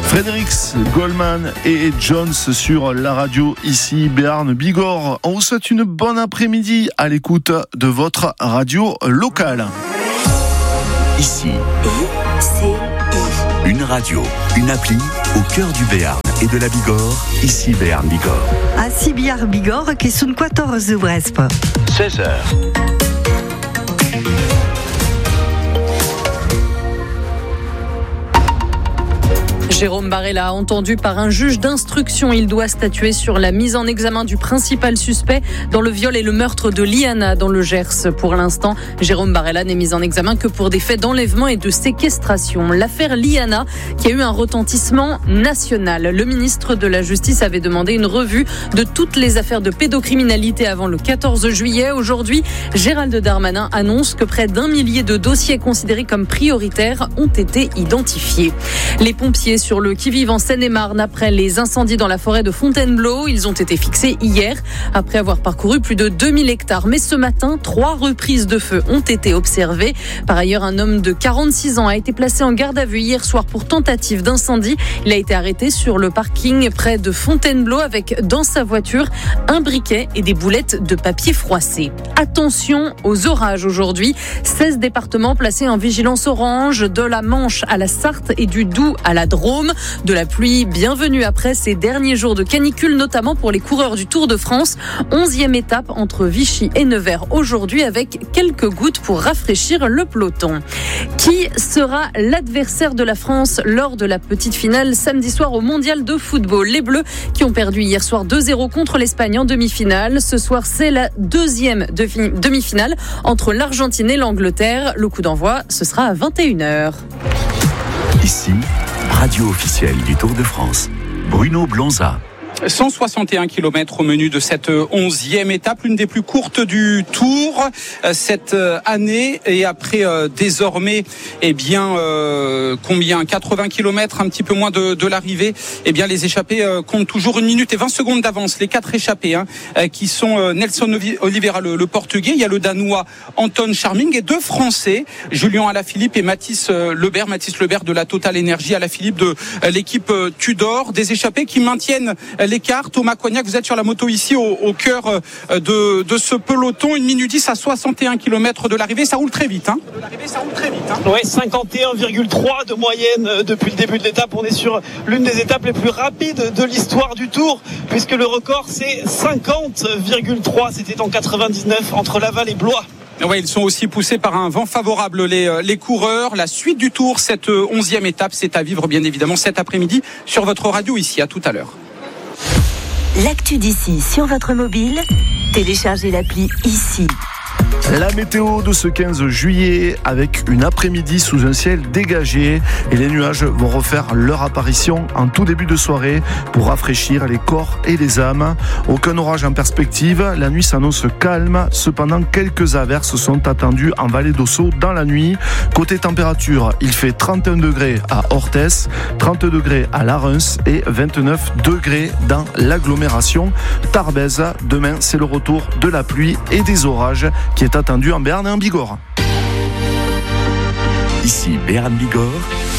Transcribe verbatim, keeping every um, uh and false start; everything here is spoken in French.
Fredericks, Goldman et Jones sur la radio, ici Béarn Bigorre. On vous souhaite une bonne après-midi à l'écoute de votre radio locale. Ici, une radio, une appli au cœur du Béarn et de la Bigorre, ici Béarn Bigorre. A Sibiar Bigorre, qui sont quatorze de Brespe. seize heures. Jérôme Barella, entendu par un juge d'instruction, il doit statuer sur la mise en examen du principal suspect dans le viol et le meurtre de Liana dans le Gers. Pour l'instant, Jérôme Barella n'est mis en examen que pour des faits d'enlèvement et de séquestration. L'affaire Liana, qui a eu un retentissement national. Le ministre de la Justice avait demandé une revue de toutes les affaires de pédocriminalité avant le quatorze juillet. Aujourd'hui, Gérald Darmanin annonce que près d'un millier de dossiers considérés comme prioritaires ont été identifiés. Les pompiers sur le qui-vive en Seine-et-Marne après les incendies dans la forêt de Fontainebleau. Ils ont été fixés hier après avoir parcouru plus de deux mille hectares. Mais ce matin, trois reprises de feu ont été observées. Par ailleurs, un homme de quarante-six ans a été placé en garde à vue hier soir pour tentative d'incendie. Il a été arrêté sur le parking près de Fontainebleau avec dans sa voiture un briquet et des boulettes de papier froissé. Attention aux orages aujourd'hui. seize départements placés en vigilance orange, de la Manche à la Sarthe et du Doubs à la Drôme. De la pluie bienvenue après ces derniers jours de canicule, notamment pour les coureurs du Tour de France. onzième étape entre Vichy et Nevers aujourd'hui avec quelques gouttes pour rafraîchir le peloton. Qui sera l'adversaire de la France lors de la petite finale samedi soir au Mondial de football? Les Bleus qui ont perdu hier soir deux zéro contre l'Espagne en demi-finale. Ce soir, c'est la deuxième demi-finale entre l'Argentine et l'Angleterre. Le coup d'envoi, ce sera à vingt et une heures. Ici, radio officielle du Tour de France. Bruno Blonza. cent soixante et un kilomètres au menu de cette onzième étape, l'une des plus courtes du Tour cette année. Et après euh, désormais, eh bien, euh, combien quatre-vingts kilomètres, un petit peu moins de, de l'arrivée. Eh bien, les échappés euh, comptent toujours une minute et vingt secondes d'avance. Les quatre échappés, hein, euh, qui sont euh, Nelson Oliveira, le, le Portugais. Il y a le Danois Anton Charming et deux Français, Julien Alaphilippe et Mathis euh, Lebert. Mathis Lebert de la Total Energy, Alaphilippe de euh, l'équipe euh, Tudor. Des échappés qui maintiennent euh, l'écart. Thomas Cognac, vous êtes sur la moto ici au, au cœur de, de ce peloton. Une minute dix à soixante et un kilomètres de l'arrivée. Ça roule très vite. Hein. De l'arrivée, ça roule très vite. Hein. Oui, cinquante et un virgule trois de moyenne depuis le début de l'étape. On est sur l'une des étapes les plus rapides de l'histoire du Tour, puisque le record, c'est cinquante virgule trois. C'était en quatre-vingt-dix-neuf entre Laval et Blois. Ouais, ils sont aussi poussés par un vent favorable, les, les coureurs. La suite du Tour, cette onzième étape, c'est à vivre bien évidemment cet après-midi sur votre radio ici. À tout à l'heure. L'actu d'ici sur votre mobile, téléchargez l'appli ici. La météo de ce quinze juillet avec une après-midi sous un ciel dégagé et les nuages vont refaire leur apparition en tout début de soirée pour rafraîchir les corps et les âmes. Aucun orage en perspective, la nuit s'annonce calme, cependant quelques averses sont attendues en vallée d'Ossau dans la nuit. Côté température, il fait trente et un degrés à Orthez, trente degrés à Larens et vingt-neuf degrés dans l'agglomération Tarbèze. Demain, c'est le retour de la pluie et des orages qui est attendu en Béarn et en Bigorre. Ici Béarn Bigorre.